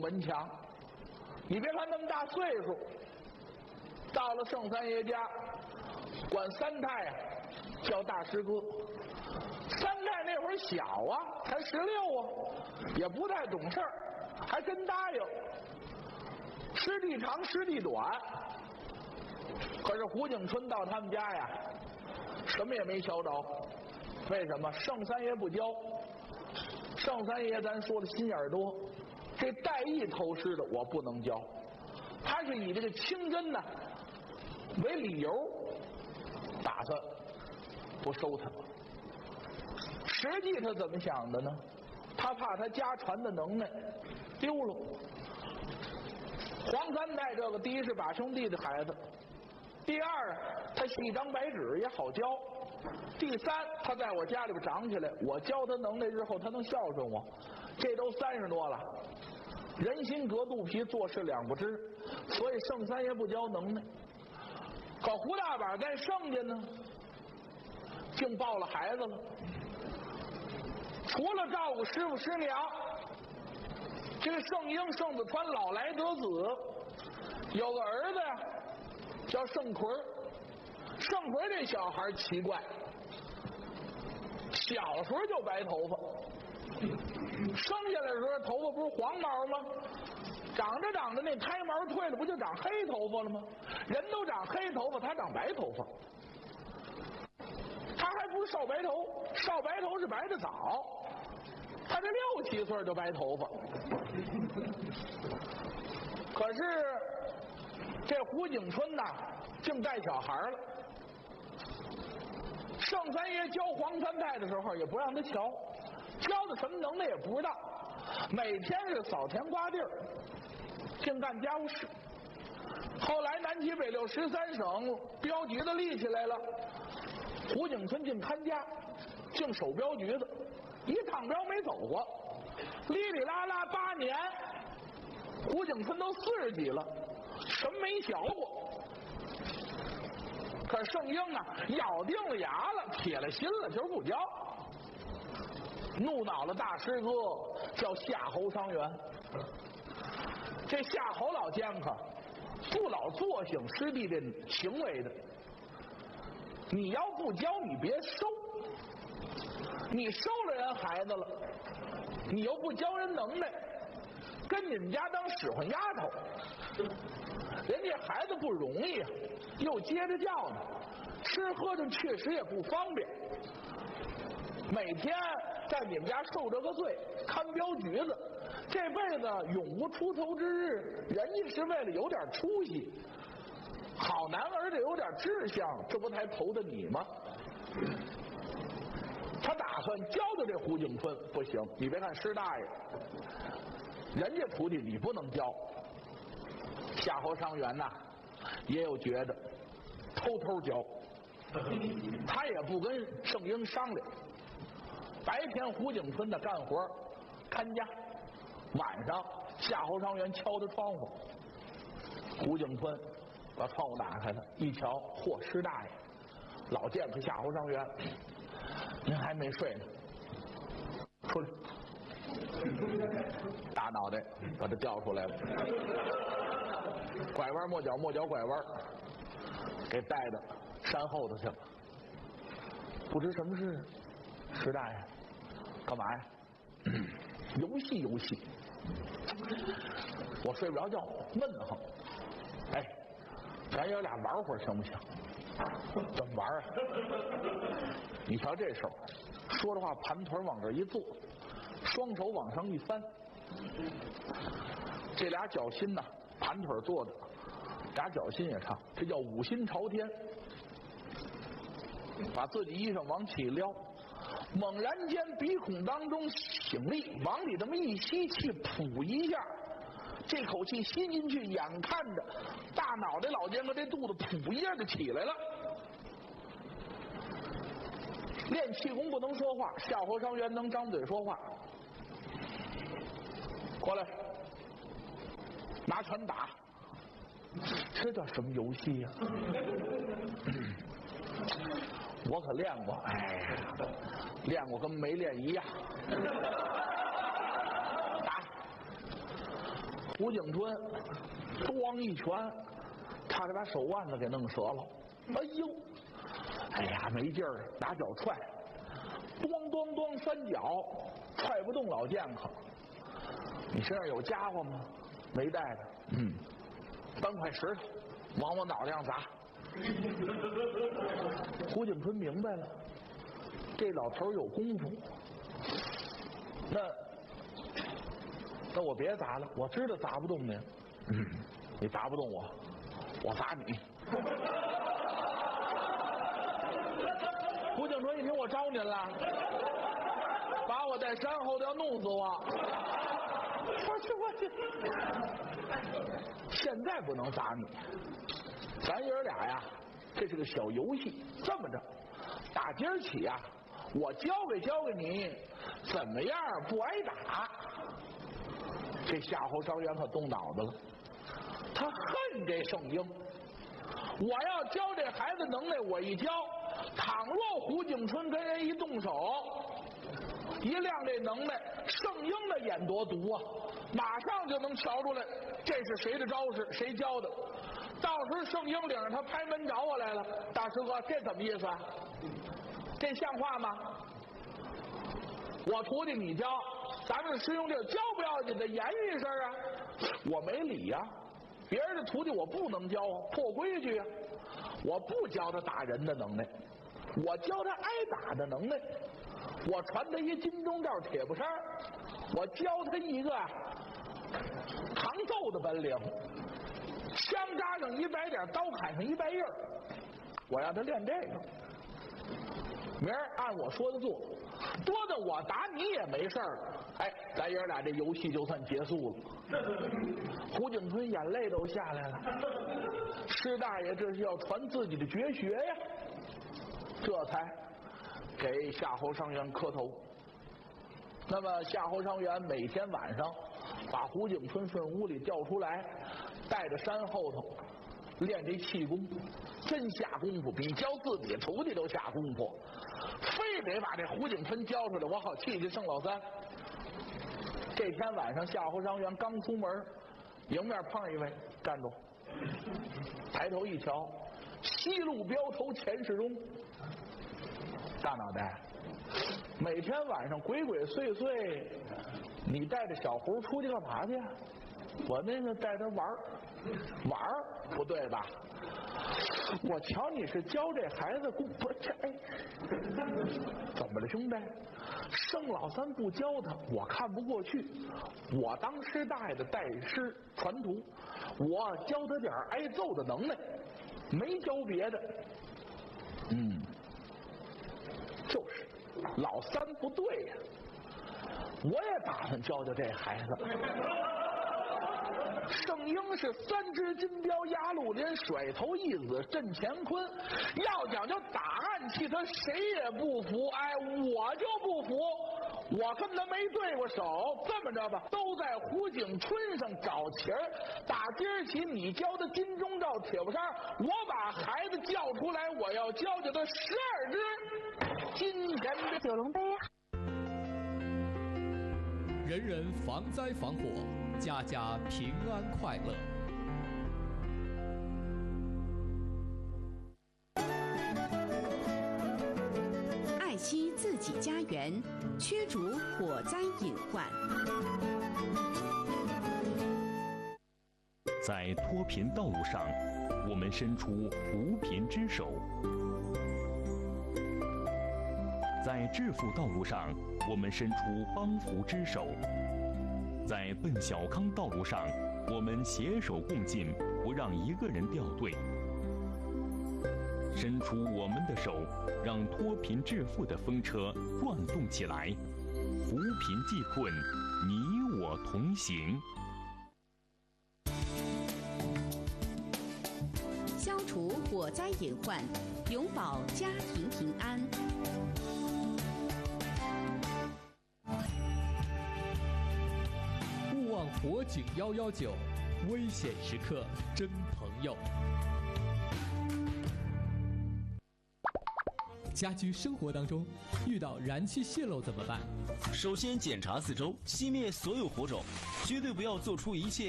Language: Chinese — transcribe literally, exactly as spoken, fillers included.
文强。你别看那么大岁数，到了圣三爷家，管三太啊叫大师哥。三太那会儿小啊，才十六啊，也不太懂事儿，还真答应。师弟长，师弟短。可是胡景春到他们家呀，什么也没瞧着。为什么？圣三爷不教。圣三爷咱说的心眼多，这带艺偷师的我不能教。他是以这个清真呢为理由，打算不收他。实际他怎么想的呢？他怕他家传的能耐丢了。黄三太这个第一是把兄弟的孩子，第二他是一张白纸也好教，第三他在我家里边长起来，我教他能耐，日后他能孝顺我。这都三十多了，人心隔肚皮，做事两不知，所以圣三爷不教能耐。可胡大板在圣家呢，竟抱了孩子了。除了照顾师傅师娘，这个圣婴圣子传老来得子，有个儿子呀，叫圣奎。圣奎这小孩奇怪，小时候就白头发，生下来的时候头发不是黄毛吗？长着长着那胎毛退了，不就长黑头发了吗？人都长黑头发，他长白头发。他还不是少白头，少白头是白的早，他这六七岁就白头发。可是这胡景春呐，竟带小孩了。圣三爷教黄三太的时候也不让他瞧，教的什么能耐也不知道，每天是扫田刮地儿，净干家务事。后来南七北六十三省镖局的立起来了，胡景春竟看家，竟守镖局的，一趟镖没走过，哩哩啦啦八年，胡景春都四十几了，什么没学过。可是圣婴啊，咬定了牙了，铁了心了，就是不教。怒恼了大师哥，叫夏侯桑园。这夏侯老奸客不老作醒师弟的行为的，你要不教你别收，你收了人孩子了，你又不教人能耐，跟你们家当使唤丫头，人家孩子不容易啊，又接着教呢，吃喝就确实也不方便，每天在你们家受这个罪，看镖局子，这辈子永无出头之日。人家是为了有点出息，好男儿得有点志向，这不才投的你吗？他打算教教这胡景春，不行，你别看师大爷，人家徒弟你不能教。夏侯尚元呐，也有觉得偷偷教，他也不跟圣婴商量。白天胡景春的干活看家，晚上夏侯尚元敲的窗户，胡景春把窗户打开了，一瞧，嚯，师大爷，老剑客夏侯尚元，您还没睡呢，出来，大脑袋把他叫出来了，拐弯抹角，抹角拐弯，给带到山后头去了。不知什么事，石大爷，干嘛呀？游戏游戏，我睡不着觉，闷得慌。哎，咱爷俩玩会儿行不行？怎么玩啊？你瞧这手，说着话盘腿往这一坐，双手往上一翻，这俩脚心呐，盘腿坐着，俩脚心也长，这叫五心朝天。把自己衣裳往起撩，猛然间鼻孔当中醒力，往里这么一吸气，噗一下，这口气吸进去，眼看着大脑袋老奸哥这肚子噗一下就起来了。练气功不能说话，夏侯尚元能张嘴说话。过来，拿拳打，这叫什么游戏呀、啊？我可练过，哎，练过跟没练一样。打， 胡景春咣一拳，差点把手腕子给弄折了。哎呦，哎呀，没劲儿，拿脚踹，咣咣咣三脚，踹不动老健康。你身上有家伙吗？没带的。嗯，搬块石头往我脑袋上砸。胡景春明白了，这老头有功夫。那那我别砸了，我知道砸不动你。嗯，你砸不动我，我砸你。胡景春一听我招您了，把我在山后头要弄死我。我去我去，现在不能砸你，咱爷儿俩呀，这是个小游戏。这么着，打今儿起啊，我教给教给你，怎么样不挨打。这夏侯尚元可动脑子了，他恨这圣婴。我要教这孩子能耐，我一教，倘若胡景春跟人一动手，一亮这能耐，圣婴的眼多毒啊，马上就能瞧出来这是谁的招式，谁教的。到时候圣婴领着他拍门找我来了，大师哥，这怎么意思啊？这像话吗？我徒弟你教，咱们师兄弟教不要紧的言语事啊，我没理呀、啊。别人的徒弟我不能教啊，破规矩啊。我不教他打人的能耐，我教他挨打的能耐。我传他一金钟罩铁布衫，我教他一个扛揍的本领。枪扎上一百点，刀砍上一百印，我让他练这个。明儿按我说的做，多的我打你也没事儿。哎，咱爷俩这游戏就算结束了。胡景春眼泪都下来了，师大爷这是要传自己的绝学呀，这才给夏侯尚元磕头。那么夏侯尚元每天晚上把胡景春顺屋里叫出来，带着山后头练这气功，真下功夫，比教自己徒弟都下功夫，非得把这胡景春教出来，我好气气圣老三。这天晚上夏侯尚元刚出门，迎面碰一位，站住，抬头一瞧，西路镖头钱世忠，大脑袋，每天晚上鬼鬼祟祟，你带着小胡出去干嘛去？我那个带他玩玩不对吧？我瞧你是教这孩子功夫，这哎，怎么了兄弟？圣老三不教他，我看不过去。我当师大爷的带师传徒，我教他点挨揍的能耐，没教别的。嗯，就是老三不对呀、啊，我也打算教教这孩子。圣婴是三只金镖压绿林，甩头一子震乾坤。要讲究打暗器，他谁也不服。哎，我就不服，我跟他没对过手。这么着吧，都在胡景春上找齐儿。打今儿起，你教的金钟罩铁布衫，我把孩子叫出来，我要教教他十二只金钱的九龙杯啊！ 人人防灾防火，家家平安快乐。 爱惜自己家园，驱逐火灾隐患。 在脱贫道路上，我们伸出扶贫之手；在致富道路上，我们伸出帮扶之手；在奔小康道路上，我们携手共进，不让一个人掉队。伸出我们的手，让脱贫致富的风车转动起来，扶贫济困，你我同行。 消除火灾隐患，永保家庭平安。 勿忘火警幺幺九，危险时刻真朋友。家居生活当中遇到燃气泄漏怎么办？ 首先检查四周，熄灭所有火种，绝对不要做出一切